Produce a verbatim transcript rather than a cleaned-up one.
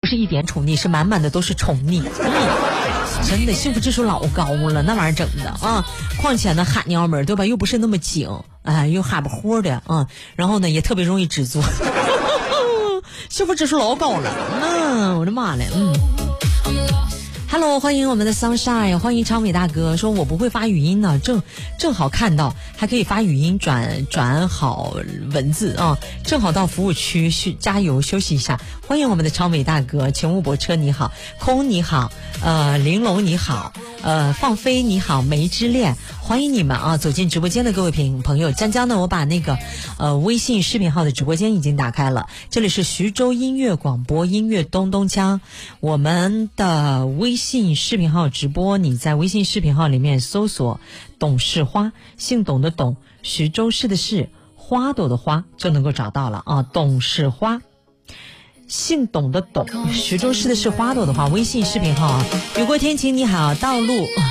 是一点宠溺，是满满的都是宠溺。嗯，真的幸福指数老高了，那玩意儿整的啊！况且呢，喊娘们儿对吧，又不是那么紧，哎，又哈不呼的啊，然后呢也特别容易知足，幸福指数老高了。嗯，我的妈嘞，嗯。Hello， 欢迎我们的 Sunshine， 欢迎昌伟大哥。说我不会发语音呢，正正好看到，还可以发语音转转好文字啊，正好到服务区去加油休息一下。欢迎我们的昌伟大哥，请勿泊车你好，空你好，呃，玲珑你好，呃，放飞你好，梅之恋，欢迎你们啊！走进直播间的各位朋朋友，江江呢，我把那个呃微信视频号的直播间已经打开了，这里是徐州音乐广播，音乐咚咚锵，我们的微信。微信视频号直播，你在微信视频号里面搜索董事花，姓董的董，徐州市的市，花朵的花，就能够找到了啊。董事花，姓董的董，徐州市的市，花朵的花，微信视频号啊。雨过天晴你好，道路